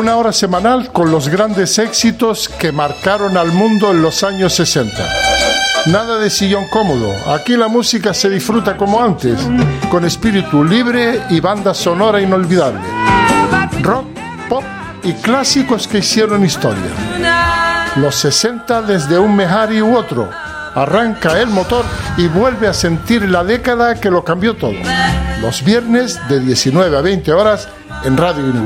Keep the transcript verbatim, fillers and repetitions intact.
Una hora semanal con los grandes éxitos que marcaron al mundo en los años sesenta. Nada de sillón cómodo, aquí la música se disfruta como antes, con espíritu libre y banda sonora inolvidable. Rock, pop y clásicos que hicieron historia. Los sesenta desde un Mehari u otro. Arranca el motor y vuelve a sentir la década que lo cambió todo. Los viernes de diecinueve a veinte horas en Radio Universidad.